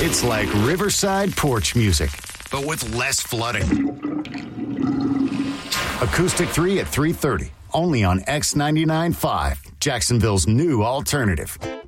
It's like Riverside porch music, but with less flooding. Acoustic 3 at 3:30, only on X99.5, Jacksonville's new alternative.